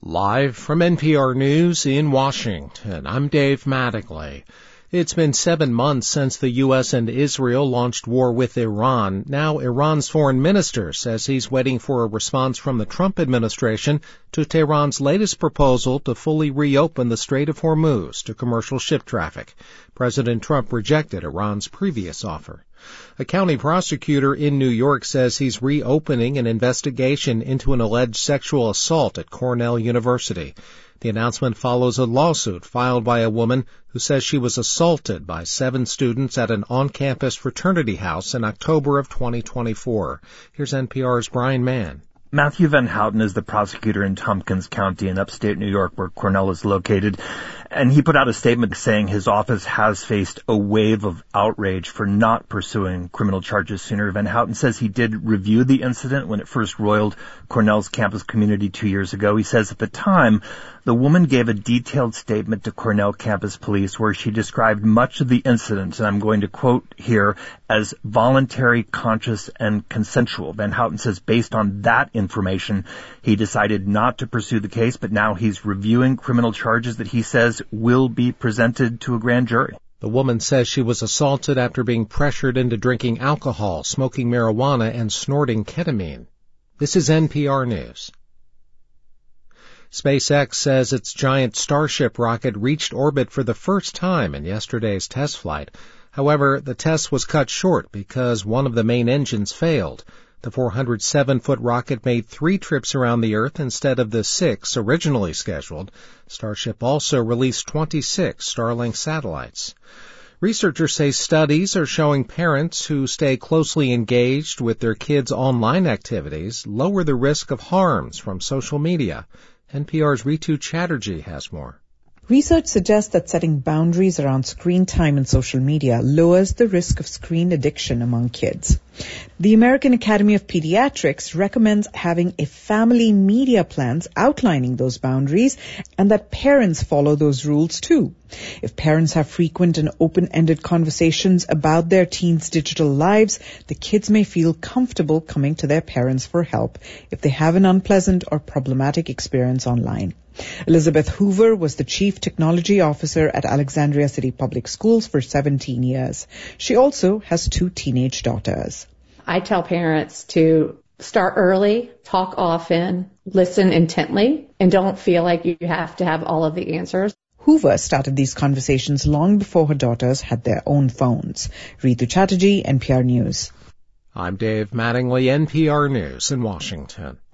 Live from NPR News in Washington, I'm Dave Mattingly. It's been 7 months since the U.S. and Israel launched war with Iran. Now Iran's foreign minister says he's waiting for a response from the Trump administration to Tehran's latest proposal to fully reopen the Strait of Hormuz to commercial ship traffic. President Trump rejected Iran's previous offer. A county prosecutor in New York says he's reopening an investigation into an alleged sexual assault at Cornell University. The announcement follows a lawsuit filed by a woman who says she was assaulted by 7 students at an on-campus fraternity house in October of 2024. Here's NPR's Brian Mann. Matthew Van Houten is the prosecutor in Tompkins County in upstate New York, where Cornell is located. And he put out a statement saying his office has faced a wave of outrage for not pursuing criminal charges sooner. Van Houten says he did review the incident when it first roiled Cornell's campus community 2 years ago. He says at the time, the woman gave a detailed statement to Cornell campus police where she described much of the incident, and I'm going to quote here, as voluntary, conscious, and consensual. Van Houten says based on that information, he decided not to pursue the case, but now he's reviewing criminal charges that he says will be presented to a grand jury. The woman says she was assaulted after being pressured into drinking alcohol, smoking marijuana, and snorting ketamine. This is NPR News. SpaceX says its giant Starship rocket reached orbit for the first time in yesterday's test flight. However, the test was cut short because one of the main engines failed. The 407-foot rocket made 3 trips around the Earth instead of the 6 originally scheduled. Starship also released 26 Starlink satellites. Researchers say studies are showing parents who stay closely engaged with their kids' online activities lower the risk of harms from social media. NPR's Ritu Chatterjee has more. Research suggests that setting boundaries around screen time and social media lowers the risk of screen addiction among kids. The American Academy of Pediatrics recommends having a family media plans outlining those boundaries and that parents follow those rules too. If parents have frequent and open-ended conversations about their teens' digital lives, the kids may feel comfortable coming to their parents for help if they have an unpleasant or problematic experience online. Elizabeth Hoover was the Chief Technology Officer at Alexandria City Public Schools for 17 years. She also has 2 teenage daughters. I tell parents to start early, talk often, listen intently, and don't feel like you have to have all of the answers. Hoover started these conversations long before her daughters had their own phones. Ritu Chatterjee, NPR News. I'm Dave Mattingly, NPR News in Washington.